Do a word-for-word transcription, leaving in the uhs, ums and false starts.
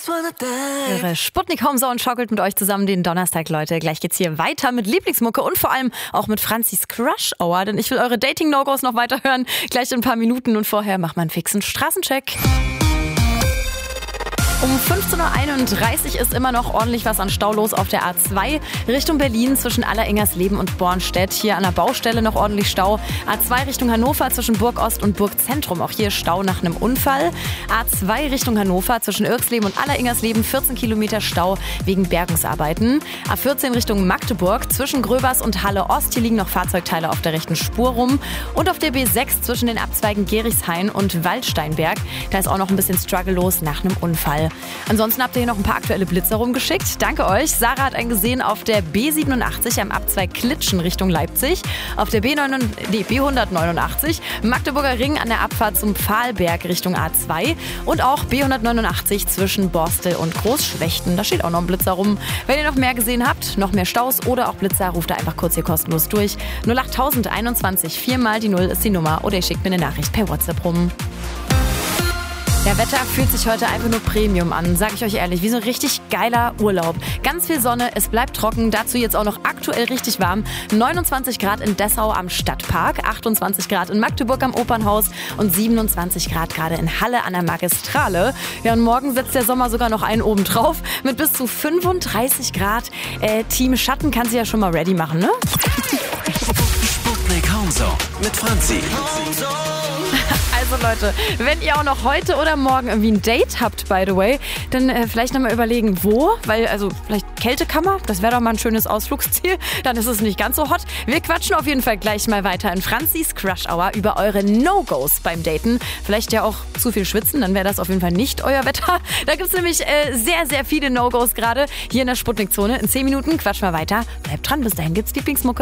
Ihre Sputnik Homezone schockelt mit euch zusammen den Donnerstag, Leute. Gleich geht's hier weiter mit Lieblingsmucke und vor allem auch mit Franzis Crush Hour, denn ich will eure Dating-No-Gos noch weiter hören. Gleich in ein paar Minuten und vorher macht man einen fixen Straßencheck. Um fünfzehn Uhr einunddreißig ist immer noch ordentlich was an Stau los auf der A zwei Richtung Berlin zwischen Alleringers-Leben und Bornstedt. Hier an der Baustelle noch ordentlich Stau. A zwei Richtung Hannover zwischen Burgost und Burgzentrum. Auch hier Stau nach einem Unfall. A zwei Richtung Hannover zwischen Irksleben und Alleringersleben vierzehn Kilometer Stau wegen Bergungsarbeiten. A vierzehn Richtung Magdeburg zwischen Gröbers und Halle Ost. Hier liegen noch Fahrzeugteile auf der rechten Spur rum. Und auf der B sechs zwischen den Abzweigen Gerichshain und Waldsteinberg. Da ist auch noch ein bisschen Struggle los nach einem Unfall. Ansonsten habt ihr hier noch ein paar aktuelle Blitzer rumgeschickt. Danke euch. Sarah hat einen gesehen auf der B siebenundachtzig am Abzweig Klitschen Richtung Leipzig. Auf der B hundertneunundachtzig Magdeburger Ring an der Abfahrt zum Pfahlberg Richtung A zwei. Und auch B hundertneunundachtzig zwischen Borstel und Großschwechten. Da steht auch noch ein Blitzer rum. Wenn ihr noch mehr gesehen habt, noch mehr Staus oder auch Blitzer, ruft da einfach kurz hier kostenlos durch. null acht einundzwanzig, vier mal die null ist die Nummer. Oder ihr schickt mir eine Nachricht per WhatsApp rum. Der Wetter fühlt sich heute einfach nur Premium an, sag ich euch ehrlich, wie so ein richtig geiler Urlaub. Ganz viel Sonne, es bleibt trocken, dazu jetzt auch noch aktuell richtig warm. neunundzwanzig Grad in Dessau am Stadtpark, achtundzwanzig Grad in Magdeburg am Opernhaus und siebenundzwanzig Grad gerade in Halle an der Magistrale. Ja, und morgen setzt der Sommer sogar noch einen oben drauf mit bis zu fünfunddreißig Grad. Äh, Team Schatten kann sich ja schon mal ready machen, ne? Sputnik Homezone mit Franzi. Also Leute, wenn ihr auch noch heute oder morgen irgendwie ein Date habt, by the way, dann äh, vielleicht nochmal überlegen, wo, weil also vielleicht Kältekammer, das wäre doch mal ein schönes Ausflugsziel, dann ist es nicht ganz so hot. Wir quatschen auf jeden Fall gleich mal weiter in Franzis Crush Hour über eure No-Gos beim Daten. Vielleicht ja auch zu viel schwitzen, dann wäre das auf jeden Fall nicht euer Wetter. Da gibt es nämlich äh, sehr, sehr viele No-Gos gerade hier in der Sputnik-Zone. In zehn Minuten quatschen wir weiter. Bleibt dran, bis dahin gibt's Lieblingsmucke.